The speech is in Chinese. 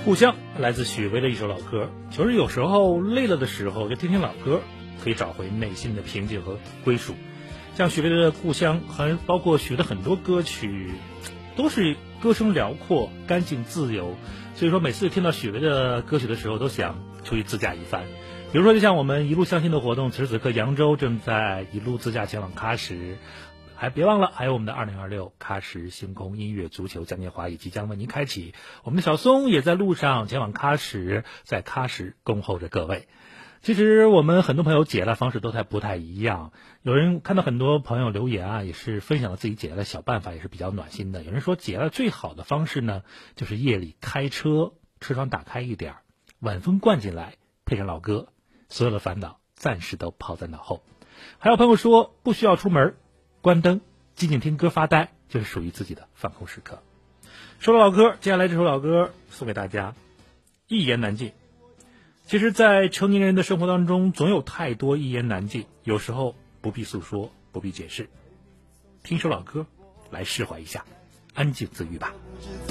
故乡来自许巍的一首老歌，就是有时候累了的时候就听听老歌，可以找回内心的平静和归属。像许巍的故乡，还包括许的很多歌曲，都是歌声辽阔、干净、自由。所以说每次听到许巍的歌曲的时候，都想出去自驾一番。比如说就像我们一路向心的活动，此时此刻扬州正在一路自驾前往喀什，还别忘了还有我们的2026喀什星空音乐足球嘉年华也即将为您开启，我们的小松也在路上前往喀什，在喀什恭候着各位。其实我们很多朋友解压方式都不太一样，有人看到很多朋友留言啊，也是分享了自己解压的小办法，也是比较暖心的。有人说解压最好的方式呢，就是夜里开车，车窗打开一点，晚风灌进来，配上老歌，所有的烦恼暂时都抛在脑后。还有朋友说不需要出门，关灯静静听歌发呆，就是属于自己的放空时刻。说了老歌，接下来这首老歌送给大家，一言难尽。其实在成年人的生活当中，总有太多一言难尽，有时候不必诉说，不必解释，听首老歌来释怀一下，安静自愈吧。